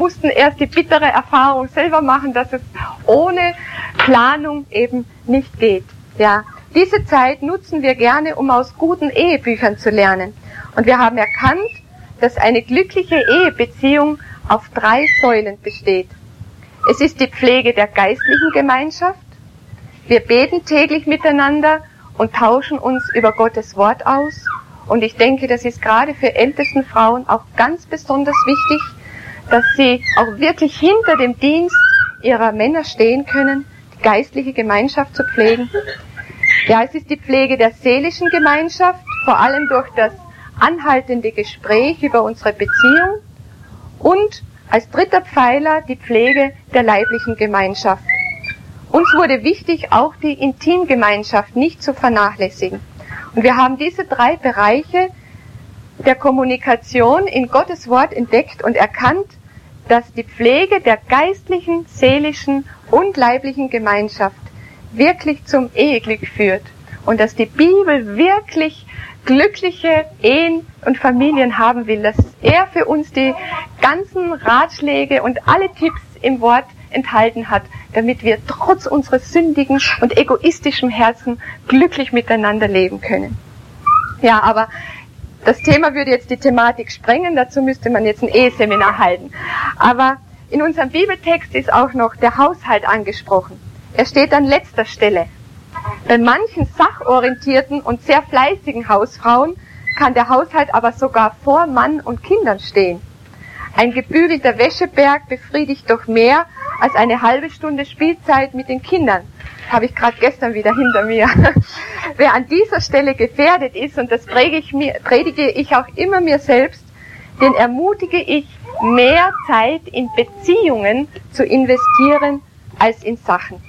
mussten erst die bittere Erfahrung selber machen, dass es ohne Planung eben nicht geht. Ja, diese Zeit nutzen wir gerne, um aus guten Ehebüchern zu lernen. Und wir haben erkannt, dass eine glückliche Ehebeziehung auf 3 Säulen besteht. Es ist die Pflege der geistlichen Gemeinschaft. Wir beten täglich miteinander und tauschen uns über Gottes Wort aus. Und ich denke, das ist gerade für ältesten Frauen auch ganz besonders wichtig, dass sie auch wirklich hinter dem Dienst ihrer Männer stehen können, die geistliche Gemeinschaft zu pflegen. Ja, es ist die Pflege der seelischen Gemeinschaft, vor allem durch das anhaltende Gespräch über unsere Beziehung. Und als 3. Pfeiler die Pflege der leiblichen Gemeinschaft. Uns wurde wichtig, auch die Intimgemeinschaft nicht zu vernachlässigen. Und wir haben diese 3 Bereiche der Kommunikation in Gottes Wort entdeckt und erkannt, dass die Pflege der geistlichen, seelischen und leiblichen Gemeinschaft wirklich zum Eheglück führt und dass die Bibel wirklich glückliche Ehen und Familien haben will, dass er für uns die ganzen Ratschläge und alle Tipps im Wort enthalten hat, damit wir trotz unseres sündigen und egoistischen Herzen glücklich miteinander leben können. Ja, aber das Thema würde jetzt die Thematik sprengen, dazu müsste man jetzt ein Eheseminar halten. Aber in unserem Bibeltext ist auch noch der Haushalt angesprochen. Er steht an letzter Stelle. Bei manchen sachorientierten und sehr fleißigen Hausfrauen kann der Haushalt aber sogar vor Mann und Kindern stehen. Ein gebügelter Wäscheberg befriedigt doch mehr als eine halbe Stunde Spielzeit mit den Kindern. Habe ich gerade gestern wieder hinter mir. Wer an dieser Stelle gefährdet ist, und das predige ich auch immer mir selbst, den ermutige ich, mehr Zeit in Beziehungen zu investieren als in Sachen.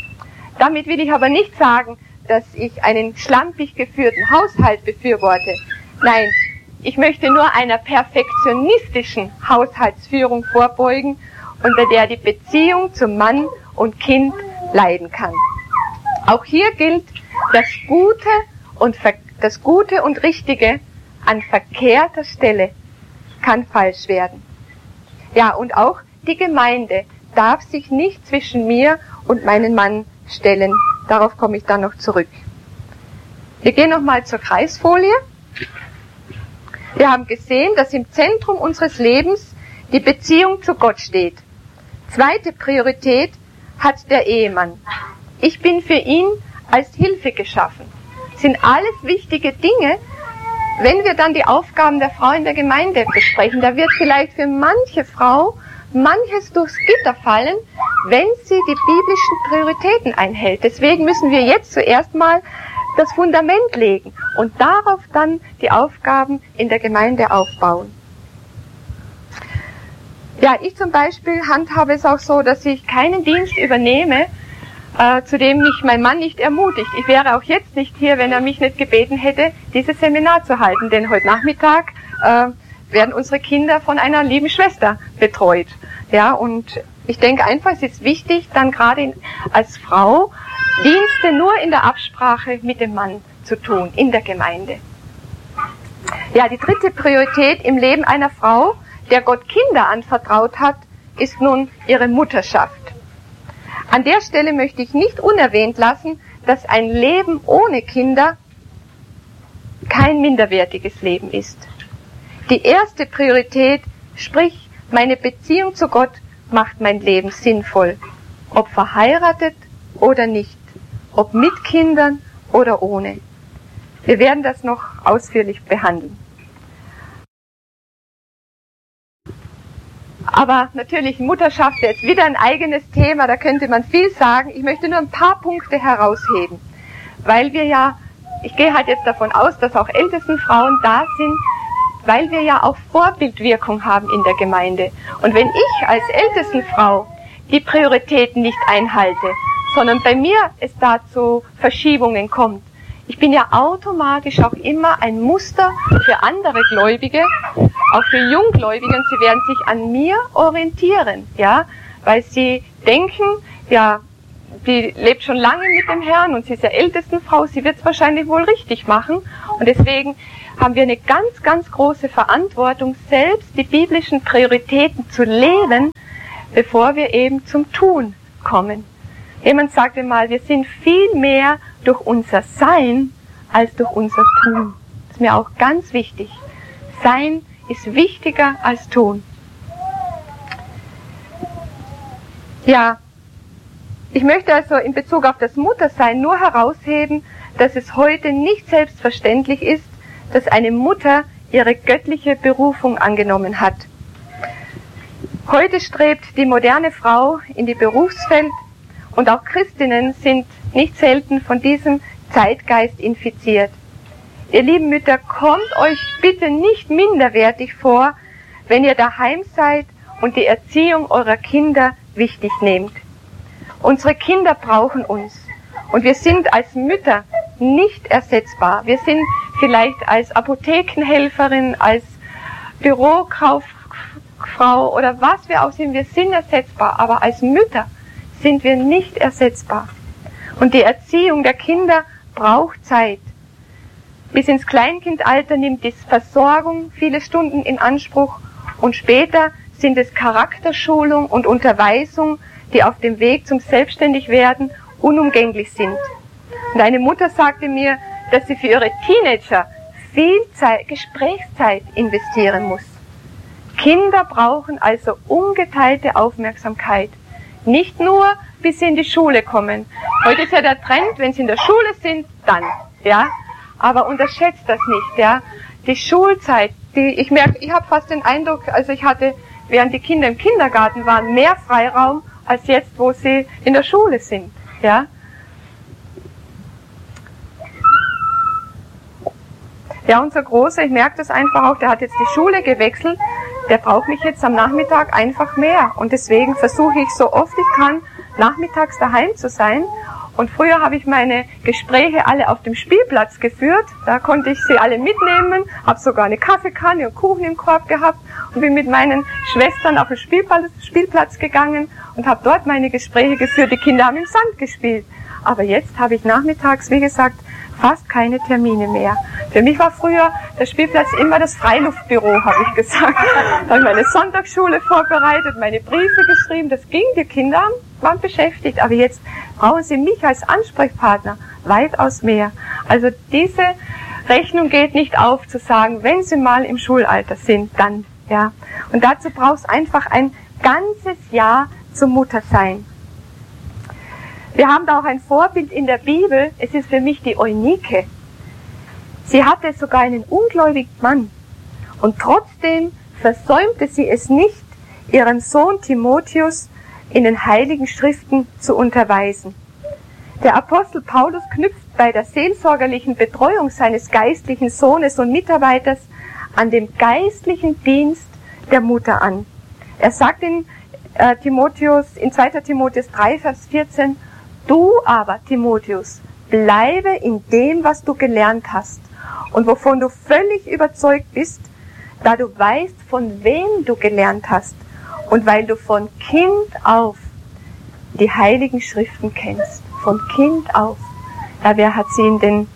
Damit will ich aber nicht sagen, dass ich einen schlampig geführten Haushalt befürworte. Nein, ich möchte nur einer perfektionistischen Haushaltsführung vorbeugen, unter der die Beziehung zum Mann und Kind leiden kann. Auch hier gilt, das Gute und Richtige an verkehrter Stelle kann falsch werden. Ja, und auch die Gemeinde darf sich nicht zwischen mir und meinen Mann stellen. Darauf komme ich dann noch zurück. Wir gehen nochmal zur Kreisfolie. Wir haben gesehen, dass im Zentrum unseres Lebens die Beziehung zu Gott steht. 2. Priorität hat der Ehemann. Ich bin für ihn als Hilfe geschaffen. Sind alles wichtige Dinge. Wenn wir dann die Aufgaben der Frau in der Gemeinde besprechen, da wird vielleicht für manche Frau manches durchs Gitter fallen, wenn sie die biblischen Prioritäten einhält. Deswegen müssen wir jetzt zuerst mal das Fundament legen und darauf dann die Aufgaben in der Gemeinde aufbauen. Ja, ich zum Beispiel handhabe es auch so, dass ich keinen Dienst übernehme, zu dem mich mein Mann nicht ermutigt. Ich wäre auch jetzt nicht hier, wenn er mich nicht gebeten hätte, dieses Seminar zu halten, denn heute Nachmittag werden unsere Kinder von einer lieben Schwester betreut. Ja, und ich denke einfach, es ist wichtig, dann gerade als Frau Dienste nur in der Absprache mit dem Mann zu tun, in der Gemeinde. Ja, die 3. Priorität im Leben einer Frau, der Gott Kinder anvertraut hat, ist nun ihre Mutterschaft. An der Stelle möchte ich nicht unerwähnt lassen, dass ein Leben ohne Kinder kein minderwertiges Leben ist. Die erste Priorität, sprich meine Beziehung zu Gott, macht mein Leben sinnvoll, ob verheiratet oder nicht, ob mit Kindern oder ohne. Wir werden das noch ausführlich behandeln. Aber natürlich, Mutterschaft ist wieder ein eigenes Thema, da könnte man viel sagen. Ich möchte nur ein paar Punkte herausheben, weil wir ja, ich gehe halt jetzt davon aus, dass auch ältesten Frauen da sind, weil wir ja auch Vorbildwirkung haben in der Gemeinde. Und wenn ich als ältesten Frau die Prioritäten nicht einhalte, sondern bei mir es da zu Verschiebungen kommt, ich bin ja automatisch auch immer ein Muster für andere Gläubige, auch für Junggläubige, und sie werden sich an mir orientieren, ja, weil sie denken, ja, die lebt schon lange mit dem Herrn und sie ist ja ältesten Frau, sie wird es wahrscheinlich wohl richtig machen Und deswegen haben wir eine ganz, ganz große Verantwortung, selbst die biblischen Prioritäten zu leben, bevor wir eben zum Tun kommen. Jemand sagte mal, wir sind viel mehr durch unser Sein als durch unser Tun. Das ist mir auch ganz wichtig. Sein ist wichtiger als Tun. Ja, ich möchte also in Bezug auf das Muttersein nur herausheben, dass es heute nicht selbstverständlich ist, dass eine Mutter ihre göttliche Berufung angenommen hat. Heute strebt die moderne Frau in die Berufswelt und auch Christinnen sind nicht selten von diesem Zeitgeist infiziert. Ihr lieben Mütter, kommt euch bitte nicht minderwertig vor, wenn ihr daheim seid und die Erziehung eurer Kinder wichtig nehmt. Unsere Kinder brauchen uns und wir sind als Mütter nicht ersetzbar. Wir sind vielleicht als Apothekenhelferin, als Bürokauffrau oder was wir auch sind, wir sind ersetzbar, aber als Mütter sind wir nicht ersetzbar. Und die Erziehung der Kinder braucht Zeit. Bis ins Kleinkindalter nimmt die Versorgung viele Stunden in Anspruch und später sind es Charakterschulung und Unterweisung, die auf dem Weg zum Selbstständigwerden unumgänglich sind. Und eine Mutter sagte mir, dass sie für ihre Teenager viel Zeit, Gesprächszeit investieren muss. Kinder brauchen also ungeteilte Aufmerksamkeit. Nicht nur, bis sie in die Schule kommen. Heute ist ja der Trend, wenn sie in der Schule sind, dann, ja. Aber unterschätzt das nicht, ja. Die Schulzeit, ich habe fast den Eindruck, also ich hatte, während die Kinder im Kindergarten waren, mehr Freiraum als jetzt, wo sie in der Schule sind, ja. Ja, unser Großer, ich merke das einfach auch, der hat jetzt die Schule gewechselt, der braucht mich jetzt am Nachmittag einfach mehr. Und deswegen versuche ich so oft ich kann, nachmittags daheim zu sein. Und früher habe ich meine Gespräche alle auf dem Spielplatz geführt. Da konnte ich sie alle mitnehmen, habe sogar eine Kaffeekanne und Kuchen im Korb gehabt und bin mit meinen Schwestern auf den Spielplatz gegangen und habe dort meine Gespräche geführt. Die Kinder haben im Sand gespielt. Aber jetzt habe ich nachmittags, wie gesagt, fast keine Termine mehr. Für mich war früher der Spielplatz immer das Freiluftbüro, habe ich gesagt. Da habe ich meine Sonntagsschule vorbereitet, meine Briefe geschrieben, das ging, die Kinder waren beschäftigt. Aber jetzt brauchen sie mich als Ansprechpartner weitaus mehr. Also diese Rechnung geht nicht auf, zu sagen, wenn sie mal im Schulalter sind, dann, ja. Und dazu braucht es einfach ein ganzes Jahr zum Muttersein. Wir haben da auch ein Vorbild in der Bibel, es ist für mich die Eunike. Sie hatte sogar einen ungläubigen Mann und trotzdem versäumte sie es nicht, ihren Sohn Timotheus in den Heiligen Schriften zu unterweisen. Der Apostel Paulus knüpft bei der seelsorgerlichen Betreuung seines geistlichen Sohnes und Mitarbeiters an dem geistlichen Dienst der Mutter an. Er sagt in 2. Timotheus 3, Vers 14, du aber, Timotheus, bleibe in dem, was du gelernt hast und wovon du völlig überzeugt bist, da du weißt, von wem du gelernt hast und weil du von Kind auf die Heiligen Schriften kennst. Von Kind auf. Ja, wer hat ihn denn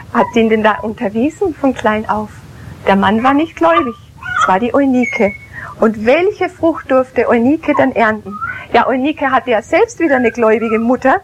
da unterwiesen von klein auf? Der Mann war nicht gläubig. Es war die Eunike. Und welche Frucht durfte Eunike dann ernten? Ja, Eunike hatte ja selbst wieder eine gläubige Mutter.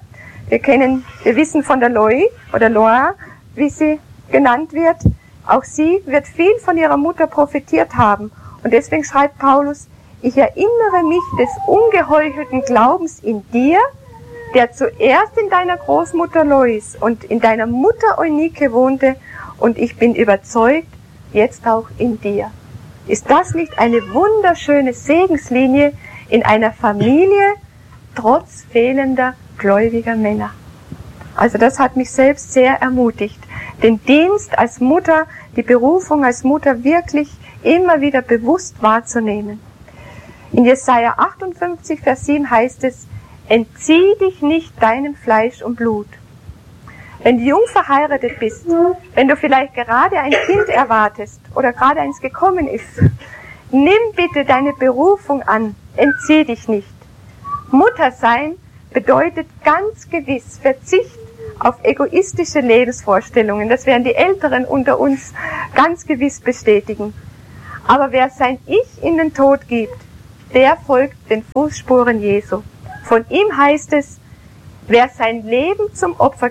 Wir wissen von der Loa, wie sie genannt wird. Auch sie wird viel von ihrer Mutter profitiert haben. Und deswegen schreibt Paulus, ich erinnere mich des ungeheuchelten Glaubens in dir, der zuerst in deiner Großmutter Lois und in deiner Mutter Eunike wohnte, und ich bin überzeugt, jetzt auch in dir. Ist das nicht eine wunderschöne Segenslinie in einer Familie, trotz fehlender gläubiger Männer? Also das hat mich selbst sehr ermutigt, den Dienst als Mutter, die Berufung als Mutter wirklich immer wieder bewusst wahrzunehmen. In Jesaja 58, Vers 7 heißt es, entzieh dich nicht deinem Fleisch und Blut. Wenn du jung verheiratet bist, wenn du vielleicht gerade ein Kind erwartest oder gerade eins gekommen ist, nimm bitte deine Berufung an, entzieh dich nicht. Mutter sein bedeutet ganz gewiss Verzicht auf egoistische Lebensvorstellungen. Das werden die Älteren unter uns ganz gewiss bestätigen. Aber wer sein Ich in den Tod gibt, der folgt den Fußspuren Jesu. Von ihm heißt es, wenn er sein Leben zum Opfer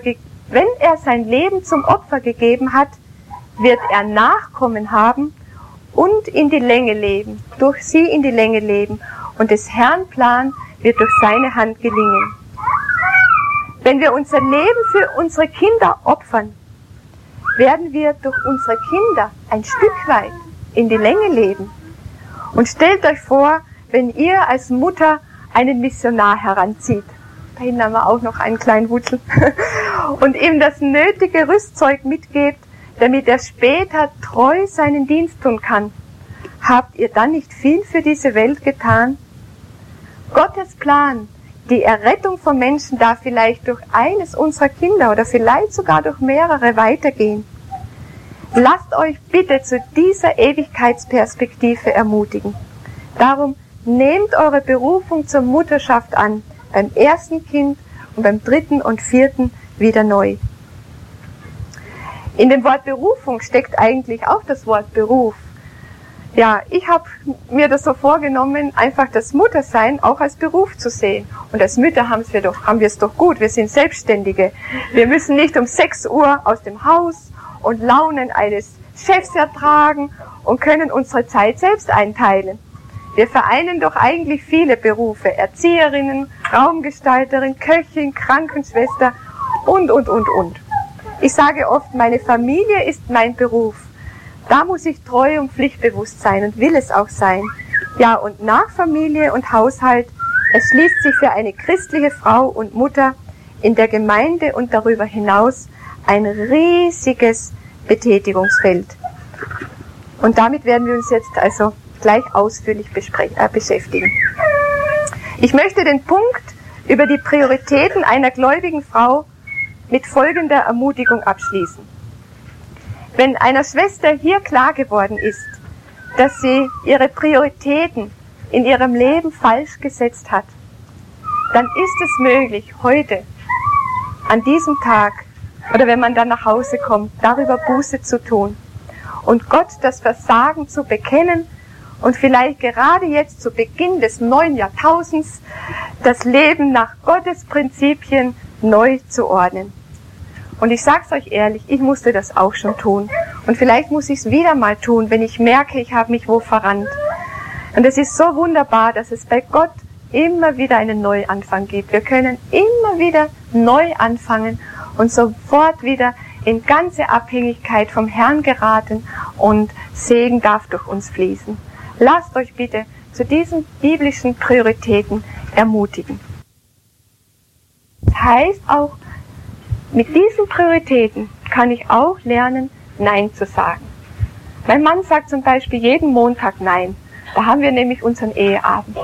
gegeben hat, wird er Nachkommen haben und in die Länge leben, durch sie in die Länge leben. Und des Herrn Plan wird durch seine Hand gelingen. Wenn wir unser Leben für unsere Kinder opfern, werden wir durch unsere Kinder ein Stück weit in die Länge leben. Und stellt euch vor, wenn ihr als Mutter einen Missionar heranzieht. Da hinten haben wir auch noch einen kleinen Wutzel. Und ihm das nötige Rüstzeug mitgebt, damit er später treu seinen Dienst tun kann. Habt ihr dann nicht viel für diese Welt getan? Gottes Plan, die Errettung von Menschen darf vielleicht durch eines unserer Kinder oder vielleicht sogar durch mehrere weitergehen. Lasst euch bitte zu dieser Ewigkeitsperspektive ermutigen. Darum nehmt eure Berufung zur Mutterschaft an, beim ersten Kind und beim dritten und vierten wieder neu. In dem Wort Berufung steckt eigentlich auch das Wort Beruf. Ja, ich habe mir das so vorgenommen, einfach das Muttersein auch als Beruf zu sehen. Und als Mütter haben wir es doch gut, wir sind Selbstständige. Wir müssen nicht um 6 Uhr aus dem Haus und Launen eines Chefs ertragen und können unsere Zeit selbst einteilen. Wir vereinen doch eigentlich viele Berufe, Erzieherinnen, Raumgestalterin, Köchin, Krankenschwester und. Ich sage oft, meine Familie ist mein Beruf. Da muss ich treu und pflichtbewusst sein und will es auch sein. Ja, und nach Familie und Haushalt erschließt sich für eine christliche Frau und Mutter in der Gemeinde und darüber hinaus ein riesiges Betätigungsfeld. Und damit werden wir uns jetzt also gleich ausführlich beschäftigen. Ich möchte den Punkt über die Prioritäten einer gläubigen Frau mit folgender Ermutigung abschließen. Wenn einer Schwester hier klar geworden ist, dass sie ihre Prioritäten in ihrem Leben falsch gesetzt hat, dann ist es möglich, heute, an diesem Tag, oder wenn man dann nach Hause kommt, darüber Buße zu tun und Gott das Versagen zu bekennen und vielleicht gerade jetzt zu Beginn des neuen Jahrtausends das Leben nach Gottes Prinzipien neu zu ordnen. Und ich sag's euch ehrlich, ich musste das auch schon tun. Und vielleicht muss ich es wieder mal tun, wenn ich merke, ich habe mich wo verrannt. Und es ist so wunderbar, dass es bei Gott immer wieder einen Neuanfang gibt. Wir können immer wieder neu anfangen und sofort wieder in ganze Abhängigkeit vom Herrn geraten und Segen darf durch uns fließen. Lasst euch bitte zu diesen biblischen Prioritäten ermutigen. Das heißt auch, mit diesen Prioritäten kann ich auch lernen, Nein zu sagen. Mein Mann sagt zum Beispiel jeden Montag Nein. Da haben wir nämlich unseren Eheabend.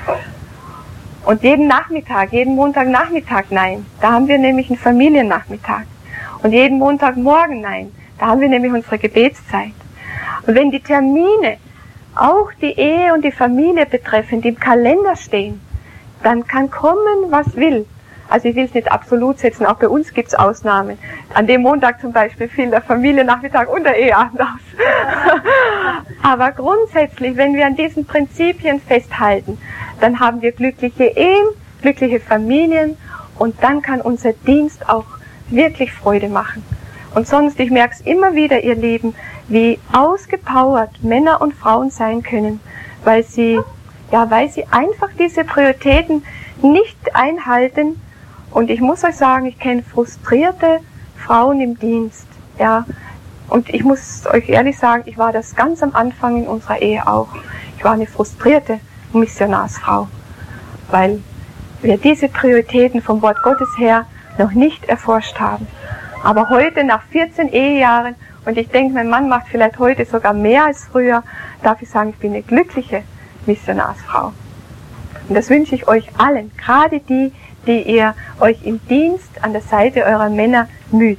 Und jeden Montagnachmittag Nein. Da haben wir nämlich einen Familiennachmittag. Und jeden Montagmorgen Nein. Da haben wir nämlich unsere Gebetszeit. Und wenn die Termine auch die Ehe und die Familie betreffen, die im Kalender stehen, dann kann kommen, was will. Also ich will es nicht absolut setzen, auch bei uns gibt es Ausnahmen. An dem Montag zum Beispiel fiel der Familiennachmittag und der Eheabend aus. Aber grundsätzlich, wenn wir an diesen Prinzipien festhalten, dann haben wir glückliche Ehen, glückliche Familien und dann kann unser Dienst auch wirklich Freude machen. Und sonst, ich merke es immer wieder, ihr Lieben, wie ausgepowert Männer und Frauen sein können, weil sie einfach diese Prioritäten nicht einhalten. Und ich muss euch sagen, ich kenne frustrierte Frauen im Dienst, ja. Und ich muss euch ehrlich sagen, ich war das ganz am Anfang in unserer Ehe auch. Ich war eine frustrierte Missionarsfrau, weil wir diese Prioritäten vom Wort Gottes her noch nicht erforscht haben. Aber heute, nach 14 Ehejahren, und ich denke, mein Mann macht vielleicht heute sogar mehr als früher, darf ich sagen, ich bin eine glückliche Missionarsfrau. Und das wünsche ich euch allen, gerade die ihr euch im Dienst an der Seite eurer Männer müht.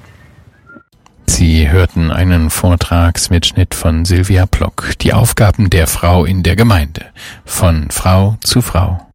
Sie hörten einen Vortragsmitschnitt von Sylvia Plock, die Aufgaben der Frau in der Gemeinde, von Frau zu Frau.